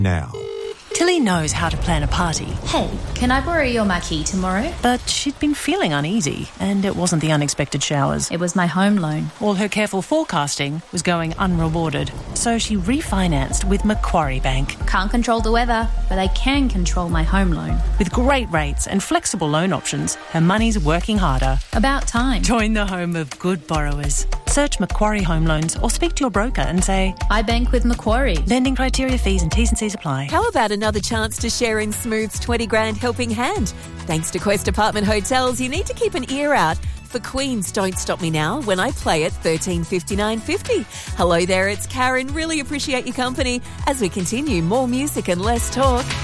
now. Tilly knows how to plan a party. Hey, can I borrow your marquee tomorrow? But she'd been feeling uneasy, and it wasn't the unexpected showers. It was my home loan. All her careful forecasting was going unrewarded, so she refinanced with Macquarie Bank. Can't control the weather, but I can control my home loan. With great rates and flexible loan options, her money's working harder. About time. Join the home of good borrowers. Search Macquarie Home Loans or speak to your broker and say, I bank with Macquarie. lending criteria, fees and T's and C's apply. How about another chance to share in Smooth's 20 grand helping hand? Thanks to Quest Apartment Hotels, you need to keep an ear out for Queen's Don't Stop Me Now when I play at 13:59.50. Hello there, it's Karen. Really appreciate your company as we continue more music and less talk.